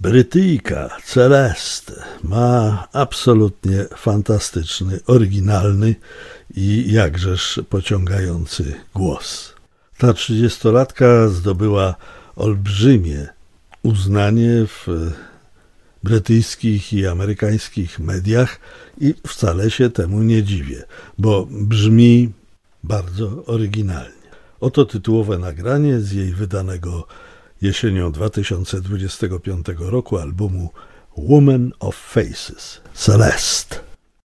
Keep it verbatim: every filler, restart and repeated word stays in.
Brytyjka Celeste ma absolutnie fantastyczny, oryginalny i jakżeż pociągający głos. Ta trzydziestolatka zdobyła olbrzymie uznanie w brytyjskich i amerykańskich mediach i wcale się temu nie dziwię, bo brzmi bardzo oryginalnie. Oto tytułowe nagranie z jej wydanego jesienią dwa tysiące dwudziestego piątego roku albumu Woman of Faces, Celeste.